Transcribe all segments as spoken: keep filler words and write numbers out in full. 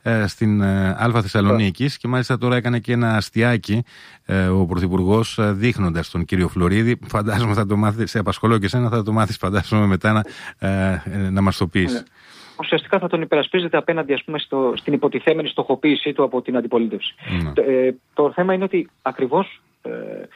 ε, στην ε, Α Θεσσαλονίκης και μάλιστα τώρα έκανε και ένα αστιάκι ε, ο Πρωθυπουργός ε, δείχνοντας τον κύριο Φλωρίδη. Φαντάζομαι θα το μάθεις, σε απασχολώ και εσένα, θα το μάθεις φαντάζομαι μετά να, ε, ε, να μας το πεις. Ναι. Ουσιαστικά θα τον υπερασπίζεται απέναντι, ας πούμε, στο, στην υποτιθέμενη στοχοποίησή του από την αντιπολίτευση. Ναι. Το, ε, το θέμα είναι ότι ακριβώς ε,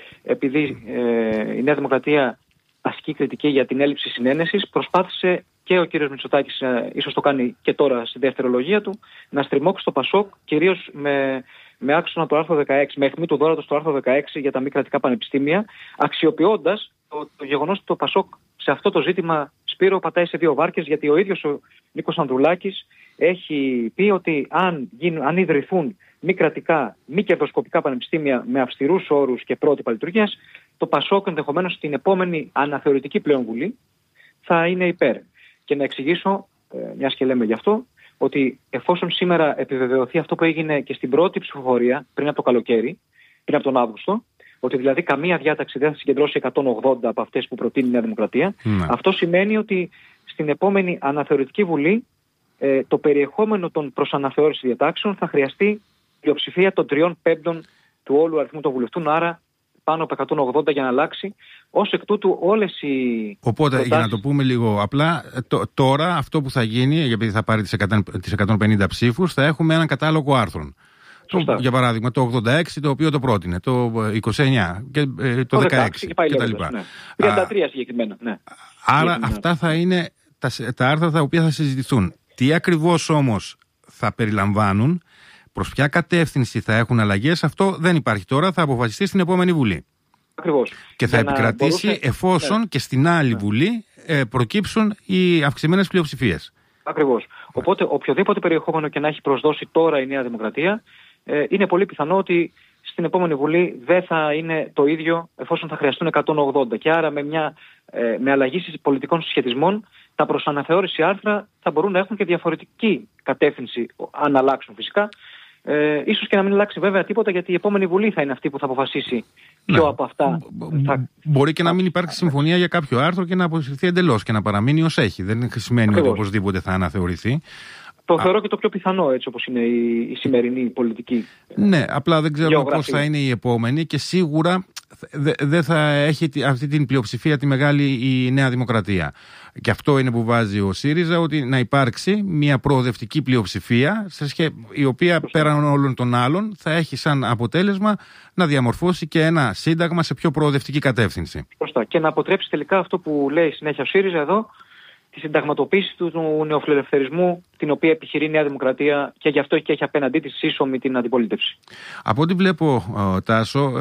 επειδή ε, η Νέα Δημοκρατία ασκεί κριτική για την έλλειψη συνένεσης, προσπάθησε και ο κύριος Μητσοτάκης, ε, ίσως το κάνει και τώρα στη δευτερολογία του, να στριμώξει το Πασόκ κυρίως με, με άξονα το άρθρο δεκαέξι, με αιχμή του δώρατος το άρθρο δεκαέξι για τα μη κρατικά πανεπιστήμια, αξιοποιώντας το, το γεγονός ότι το Πασόκ σε αυτό το ζήτημα, Σπύρο, πατάει σε δύο βάρκες, γιατί ο ίδιος ο Νίκος Ανδρουλάκης έχει πει ότι αν, γίνουν, αν ιδρυθούν μη κρατικά, μη κερδοσκοπικά πανεπιστήμια με αυστηρούς όρους και πρότυπα λειτουργίας, το Πασόκ ενδεχομένως στην επόμενη αναθεωρητική πλέον Βουλή θα είναι υπέρ. Και να εξηγήσω, ε, μιας και λέμε γι' αυτό, ότι εφόσον σήμερα επιβεβαιωθεί αυτό που έγινε και στην πρώτη ψηφοφορία πριν από το καλοκαίρι, πριν από τον Αύγουστο, ότι δηλαδή καμία διάταξη δεν θα συγκεντρώσει εκατόν ογδόντα από αυτές που προτείνει η Νέα Δημοκρατία, mm. αυτό σημαίνει ότι στην επόμενη αναθεωρητική Βουλή ε, το περιεχόμενο των προσαναθεώρησης διατάξεων θα χρειαστεί πλειοψηφία των τριών πέμπτων του όλου αριθμού των βουλευτών, άρα πάνω από εκατόν ογδόντα για να αλλάξει. Ως εκ τούτου όλες οι Οπότε προτάσεις... για να το πούμε λίγο απλά, το, τώρα αυτό που θα γίνει, γιατί θα πάρει τις, εκατό, τις εκατόν πενήντα ψήφους, θα έχουμε έναν κατάλογο άρθρων. Το, για παράδειγμα το ογδόντα έξι, το οποίο το πρότεινε, το είκοσι εννιά και ε, το, το δεκαέξι και, και τα λοιπά. Ναι. τριάντα τρία συγκεκριμένα. Ναι. Άρα αυτά θα είναι τα, τα άρθρα τα οποία θα συζητηθούν. Τι ακριβώς όμως θα περιλαμβάνουν, προς ποια κατεύθυνση θα έχουν αλλαγές, αυτό δεν υπάρχει τώρα, θα αποφασιστεί στην επόμενη Βουλή. Ακριβώς. Και θα για επικρατήσει μπορούσε... εφόσον ναι. και στην άλλη ναι. Βουλή ε, προκύψουν οι αυξημένες πλειοψηφίες. Ακριβώς. Οπότε οποιοδήποτε περιεχόμενο και να έχει προσδώσει τώρα η Νέα Δημοκρατία, ε, είναι πολύ πιθανό ότι στην επόμενη Βουλή δεν θα είναι το ίδιο εφόσον θα χρειαστούν εκατόν ογδόντα. Και άρα με, μια, ε, με αλλαγή πολιτικών συσχετισμών τα προσαναθεώρηση άρθρα θα μπορούν να έχουν και διαφορετική κατεύθυνση, αν αλλάξουν φυσικά. Ε, ίσως και να μην αλλάξει βέβαια τίποτα, γιατί η επόμενη Βουλή θα είναι αυτή που θα αποφασίσει ποιο ναι. από αυτά θα... Μπορεί και να μην υπάρξει συμφωνία για κάποιο άρθρο και να αποσυρθεί εντελώς και να παραμείνει ως έχει. Δεν σημαίνει Ακριβώς. ότι οπωσδήποτε θα αναθεωρηθεί. Το θεωρώ Α... και το πιο πιθανό, έτσι όπως είναι η, η σημερινή πολιτική. Ναι, απλά δεν ξέρω πώς θα είναι η επόμενη και σίγουρα δεν δε θα έχει αυτή την πλειοψηφία τη μεγάλη η Νέα Δημοκρατία. Και αυτό είναι που βάζει ο ΣΥΡΙΖΑ, ότι να υπάρξει μια προοδευτική πλειοψηφία σε σχέ... η οποία Σωστά. πέραν όλων των άλλων θα έχει σαν αποτέλεσμα να διαμορφώσει και ένα σύνταγμα σε πιο προοδευτική κατεύθυνση. Σωστά. Και να αποτρέψει τελικά αυτό που λέει συνέχεια ο ΣΥΡΙΖΑ εδώ, τη συνταγματοποίηση του, του νεοφιλελευθερισμού, την οποία επιχειρεί η Νέα Δημοκρατία και γι' αυτό και έχει απέναντί της σύσσωμη την αντιπολίτευση. Από ό,τι βλέπω, Τάσο,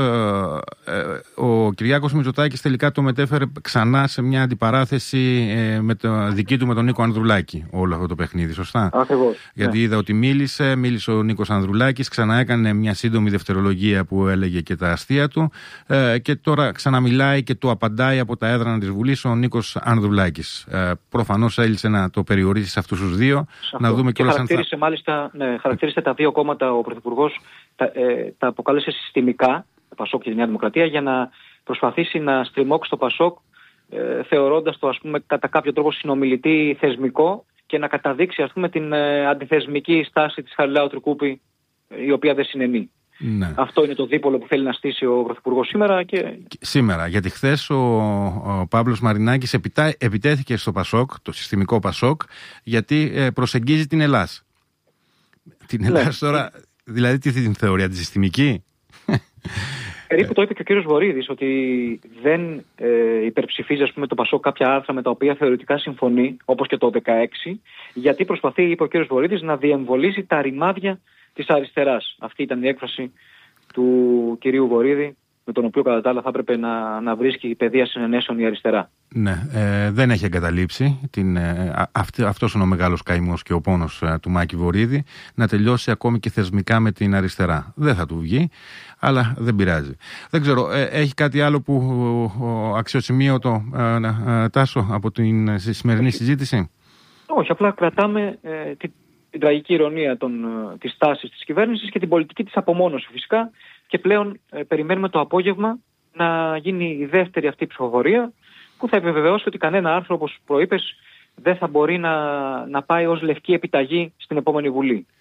ε, ε, ο Κυριάκος Μητσοτάκης τελικά το μετέφερε ξανά σε μια αντιπαράθεση ε, με το δική του με τον Νίκο Ανδρουλάκη, όλο αυτό το παιχνίδι, σωστά? Ακριβώς. Γιατί ναι. είδα ότι μίλησε, μίλησε ο Νίκος Ανδρουλάκης, ξανά έκανε μια σύντομη δευτερολογία που έλεγε και τα αστεία του ε, και τώρα ξαναμιλάει και το απαντάει από τα έδρανα της Βουλής ο Νίκος Ανδρουλάκης. Ε, προφανώς έλυσε να το περιορίσει σε αυτούς τους δύο. Να δούμε και χαρακτήρισε θα... μάλιστα, ναι, χαρακτήρισε τα δύο κόμματα ο Πρωθυπουργός, τα, ε, τα αποκάλεσε συστημικά, το Πασόκ και τη Νέα Δημοκρατία, για να προσπαθήσει να στριμώξει το Πασόκ, ε, θεωρώντας το, ας πούμε, κατά κάποιο τρόπο συνομιλητή θεσμικό και να καταδείξει, ας πούμε, την ε, αντιθεσμική στάση της Χαριλάου Τρικούπη, η οποία δεν συνενεί. Ναι. Αυτό είναι το δίπολο που θέλει να στήσει ο Πρωθυπουργός σήμερα. Και... Σήμερα, γιατί χθες ο, ο Παύλος Μαρινάκης επιτά, επιτέθηκε στο Πασόκ, το συστημικό Πασόκ, γιατί ε, προσεγγίζει την Ελλάς. Την Ελλάς ναι. τώρα, δηλαδή τι την θεωρεί, αντισυστημική? Περίπου το είπε και ο κύριος Βορίδης, ότι δεν ε, υπερψηφίζει, ας πούμε, το Πασόκ κάποια άρθρα με τα οποία θεωρητικά συμφωνεί, όπως και το δεκαέξι, γιατί προσπαθεί, είπε ο κύριος Βορίδης, να διεμβολήσει τα ρημάδια της αριστεράς. Αυτή ήταν η έκφραση του κυρίου Βορίδη, με τον οποίο κατά τα άλλα θα έπρεπε να, να βρίσκει η παιδεία συνενέσεων η αριστερά. Ναι, ε, δεν έχει εγκαταλείψει την, ε, αυ, αυτός είναι ο μεγάλος καημός και ο πόνος ε, του Μάκη Βορίδη, να τελειώσει ακόμη και θεσμικά με την αριστερά. Δεν θα του βγει, αλλά δεν πειράζει. Δεν ξέρω, ε, έχει κάτι άλλο που ε, αξιοσημείωτο, ε, ε, Τάσο, από την σημερινή συζήτηση? Όχι, απλά κρατάμε ε, την, την τραγική ηρωνία των, της τάσης της κυβέρνησης και την πολιτική της απομόνωση φυσικά, και πλέον ε, περιμένουμε το απόγευμα να γίνει η δεύτερη αυτή ψηφοφορία, που θα επιβεβαιώσει ότι κανένα άρθρο, όπως προείπες, δεν θα μπορεί να, να πάει ως λευκή επιταγή στην επόμενη Βουλή.